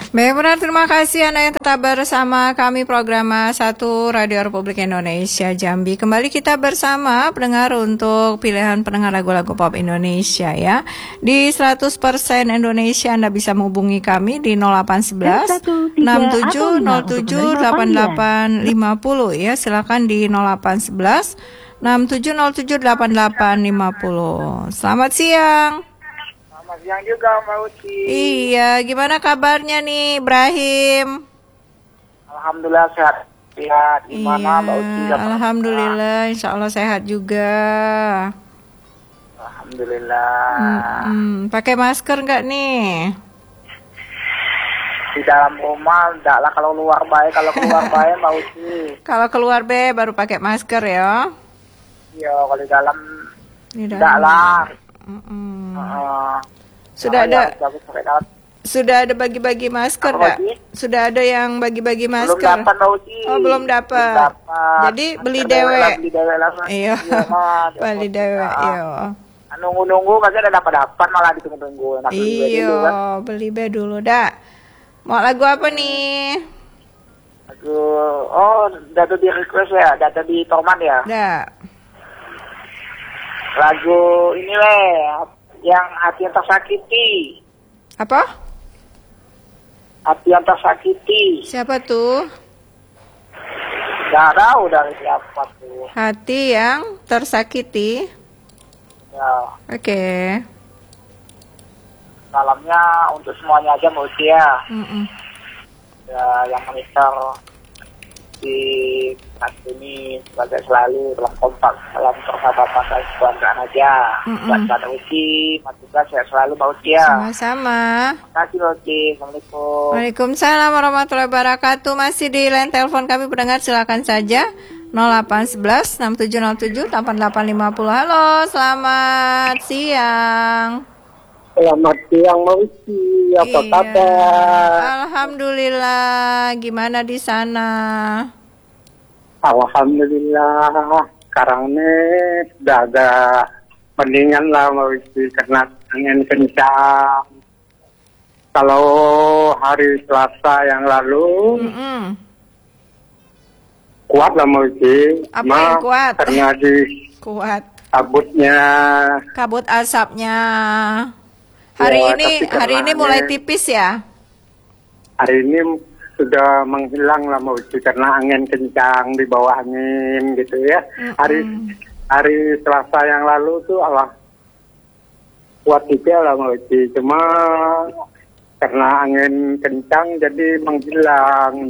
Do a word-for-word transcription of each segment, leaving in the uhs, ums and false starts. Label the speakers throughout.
Speaker 1: Baik, benar, terima kasih Anda yang tetap bersama kami program satu Radio Republik Indonesia Jambi. Kembali kita bersama pendengar untuk pilihan pendengar lagu-lagu pop Indonesia ya. Di seratus persen Indonesia Anda bisa menghubungi kami di nol delapan satu satu enam tujuh nol tujuh delapan delapan lima nol ya. Silakan di nol delapan satu satu enam tujuh nol tujuh delapan delapan lima nol. Selamat siang.
Speaker 2: Selamat siang juga Mbak Uci.
Speaker 1: Iya, gimana kabarnya nih Ibrahim?
Speaker 2: Alhamdulillah sehat. Ya, gimana
Speaker 1: iya,
Speaker 2: Mbak Uci?
Speaker 1: Alhamdulillah, insya Allah sehat juga.
Speaker 2: Alhamdulillah.
Speaker 1: Hmm, pakai masker nggak nih?
Speaker 2: Di dalam rumah, enggak lah, kalau keluar baik, kalau keluar baik Mbak Uci.
Speaker 1: Kalau keluar be baru pakai masker ya?
Speaker 2: Iya, kalau di dalam,
Speaker 1: Di dalam
Speaker 2: enggak lah.
Speaker 1: Mm-mm.
Speaker 2: Uh,
Speaker 1: Sudah
Speaker 2: ya,
Speaker 1: ada sudah ada bagi-bagi masker
Speaker 2: Apa,
Speaker 1: nggak?
Speaker 2: Uci?
Speaker 1: Sudah ada yang bagi-bagi
Speaker 2: Belum
Speaker 1: masker?
Speaker 2: dapat Mbak Uci.
Speaker 1: Oh, belum dapat.
Speaker 2: Belum dapat.
Speaker 1: Jadi beli
Speaker 2: Masker
Speaker 1: dewe.
Speaker 2: lah, Beli dewe lah.
Speaker 1: Iya. Beli dewe, iya.
Speaker 2: Nunggu-nunggu kagak ada dapat-dapat, malah ditunggu-tunggu. Enak beli dewe
Speaker 1: Iya,
Speaker 2: dulu, kan.
Speaker 1: beli be dulu dah. Mau lagu apa nih?
Speaker 2: Lagu, oh, data di request ya, data di Torman ya.
Speaker 1: Dah.
Speaker 2: Lagu ini leh, yang hati yang tersakiti.
Speaker 1: Apa?
Speaker 2: Hati yang tersakiti.
Speaker 1: Siapa tuh?
Speaker 2: Gak tahu dari siapa tuh.
Speaker 1: Hati yang tersakiti.
Speaker 2: Ya,
Speaker 1: Oke.
Speaker 2: salamnya untuk semuanya aja Mbak Uci ya.
Speaker 1: Mm-mm.
Speaker 2: Ya, yang monitor di saat ini sebagai selalu dalam kompak dalam persahabatan dan keluargaan aja.
Speaker 1: Mm-mm.
Speaker 2: Buat Mbak Uci, Mas juga sehat selalu Mbak Uci ya.
Speaker 1: Sama-sama.
Speaker 2: Terima kasih Mbak Uci. Assalamualaikum.
Speaker 1: Waalaikumsalam warahmatullahi wabarakatuh. Masih di line telepon kami pendengar, silakan saja nol delapan satu satu enam tujuh nol tujuh delapan delapan lima nol. Halo, selamat siang.
Speaker 2: Selamat siang Mbak Uci. Apa
Speaker 1: Iya.
Speaker 2: kabar?
Speaker 1: Alhamdulillah. Gimana di sana?
Speaker 2: Alhamdulillah. Sekarang ini sudah agak mendingan lah Mbak Uci karena angin kencang. Kalau hari Selasa yang lalu
Speaker 1: Mm-mm.
Speaker 2: kuat lah Mbak Uci.
Speaker 1: Apa
Speaker 2: Cuma
Speaker 1: yang kuat?
Speaker 2: karena di
Speaker 1: Kuat.
Speaker 2: kabutnya.
Speaker 1: Kabut asapnya. Hari
Speaker 2: Ya,
Speaker 1: ini
Speaker 2: tapi
Speaker 1: hari ini
Speaker 2: karena
Speaker 1: mulai
Speaker 2: angin-
Speaker 1: tipis ya.
Speaker 2: Hari ini sudah menghilang lah Mbak Uci karena angin kencang di bawah angin gitu ya.
Speaker 1: Mm-mm.
Speaker 2: Hari hari Selasa yang lalu tuh Allah kuat juga lah Mbak Uci. Cuma karena angin kencang jadi menghilang.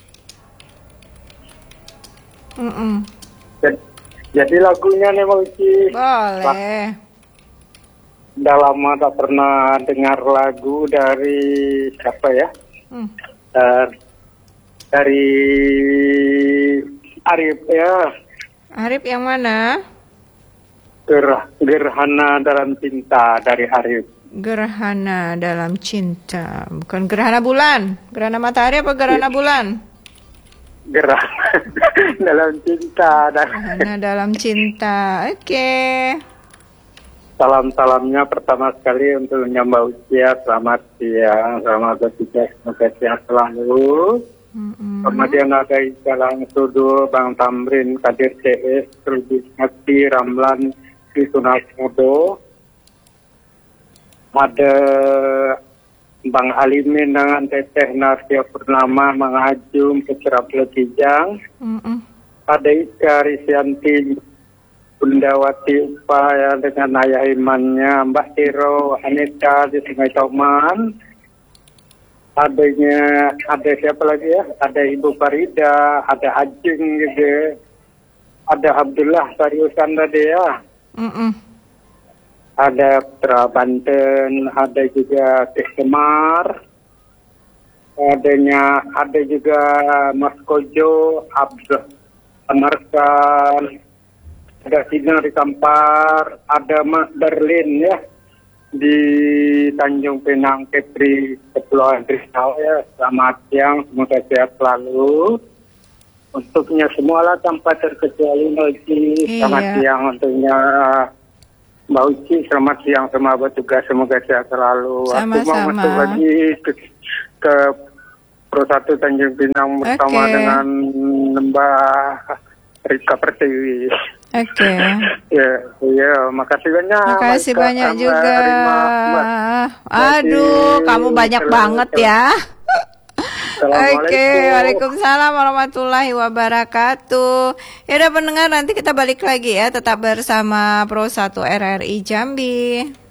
Speaker 1: Mm-mm.
Speaker 2: Jadi, jadi lagunya nih Mbak Uci.
Speaker 1: Boleh.
Speaker 2: Udah lama tak pernah dengar lagu dari siapa ya?
Speaker 1: Hmm.
Speaker 2: Dar- dari Arif ya.
Speaker 1: Arif yang mana?
Speaker 2: Ger Gerhana dalam cinta dari Arif.
Speaker 1: Gerhana dalam cinta. Bukan gerhana bulan. Gerhana matahari apa gerhana bulan?
Speaker 2: Gerhana dalam cinta dan
Speaker 1: Gerhana dalam cinta. Oke.
Speaker 2: salam-salamnya pertama sekali untuk Mbak Ucia. Selamat siang, selamat bertugas, semoga sehat selalu.
Speaker 1: Mm-mm.
Speaker 2: Kemudian ada Jalan Sudu, Bang Tamrin, Kadir C S, Rubis Ngati, Ramlan, Krisunas Mudo. Ada Bang Alimin dengan Teteh Narsia Purnama, Mang Ajum, Putra Pelejijang.
Speaker 1: Mm-mm.
Speaker 2: Ada Ika Risyanti, Bundawati Upaya dengan ayah imannya, Mbak Tiro, Anita di Sungai Toman. Adanya, ada siapa lagi ya? Ada Ibu Farida, ada Ajeng gitu. Ada Abdullah Sariusan tadi ya.
Speaker 1: Mm-mm.
Speaker 2: Ada Putra Banten, ada juga Teh Semar. Adanya, ada juga Mas Kojo, Abdul Amarkan. Ada Sinar di Kampar, ada Mas Berlin ya di Tanjung Pinang, Kepri, Kepulauan Riau ya. Selamat siang, semoga sehat selalu. Untuknya semua lah tanpa terkecuali Mbak Uci. Selamat
Speaker 1: Iya.
Speaker 2: siang untuknya Mbak Uci. Selamat siang semua petugas, semoga sehat selalu. Aku mau
Speaker 1: Sama-sama.
Speaker 2: masuk lagi ke, ke Pro satu Tanjung Pinang bersama
Speaker 1: Oke.
Speaker 2: dengan Mbak Rika Pertiwi.
Speaker 1: Oke.
Speaker 2: Ya, ya, makasih banyak.
Speaker 1: Makasih
Speaker 2: Mbak
Speaker 1: banyak
Speaker 2: Rika,
Speaker 1: juga.
Speaker 2: Mbak Rima, Mbak.
Speaker 1: Aduh, kamu banyak banget ya.
Speaker 2: Assalamualaikum.
Speaker 1: Oke, waalaikumsalam warahmatullahi wabarakatuh. Ya udah pendengar, nanti kita balik lagi ya, tetap bersama Pro satu R R I Jambi.